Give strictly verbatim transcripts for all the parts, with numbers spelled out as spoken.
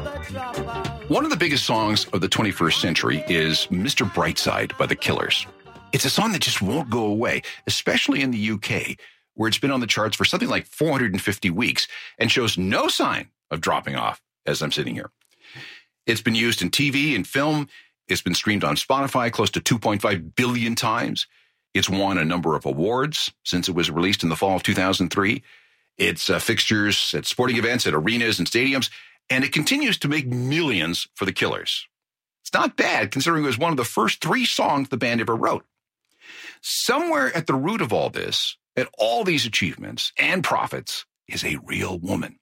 One of the biggest songs of the twenty-first century is Mister Brightside by The Killers. It's a song that just won't go away, especially in the U K, where it's been on the charts for something like four hundred fifty weeks and shows no sign of dropping off as I'm sitting here. It's been used in T V and film. It's been streamed on Spotify close to two point five billion times. It's won a number of awards since it was released in the fall of two thousand three. It's uh, fixtures at sporting events, at arenas and stadiums, and it continues to make millions for The Killers. It's not bad, considering it was one of the first three songs the band ever wrote. Somewhere at the root of all this, at all these achievements and profits, is a real woman.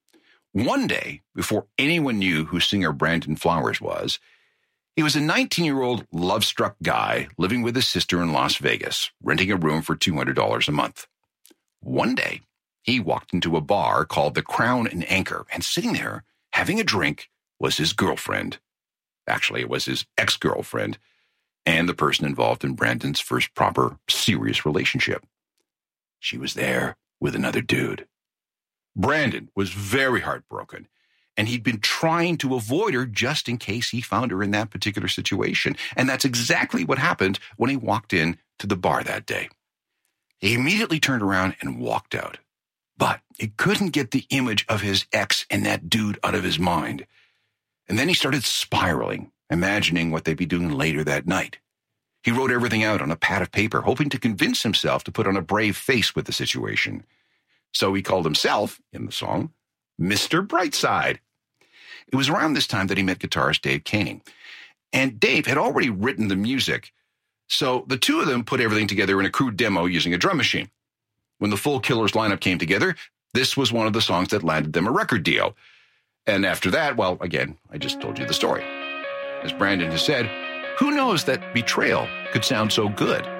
One day, before anyone knew who singer Brandon Flowers was, he was a nineteen-year-old love-struck guy living with his sister in Las Vegas, renting a room for two hundred dollars a month. One day, he walked into a bar called the Crown and Anchor, and sitting there, having a drink, was his girlfriend. Actually, it was his ex-girlfriend, and the person involved in Brandon's first proper, serious relationship. She was there with another dude. Brandon was very heartbroken, and he'd been trying to avoid her just in case he found her in that particular situation. And that's exactly what happened when he walked in to the bar that day. He immediately turned around and walked out. But he couldn't get the image of his ex and that dude out of his mind. And then he started spiraling, imagining what they'd be doing later that night. He wrote everything out on a pad of paper, hoping to convince himself to put on a brave face with the situation. So he called himself, in the song, Mister Brightside. It was around this time that he met guitarist Dave Koenning. And Dave had already written the music, so the two of them put everything together in a crude demo using a drum machine. When the full Killers lineup came together, this was one of the songs that landed them a record deal. And after that, well, again, I just told you the story. As Brandon has said, who knows that Betrayal could sound so good